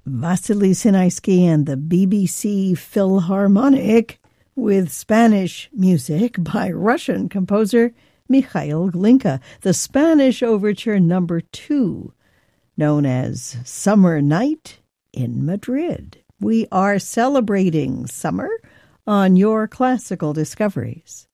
Vasily Sinaisky and the BBC Philharmonic with Spanish music by Russian composer Mikhail Glinka, the Spanish Overture No. 2, known as Summer Night in Madrid. We are celebrating summer on Your Classical Discoveries.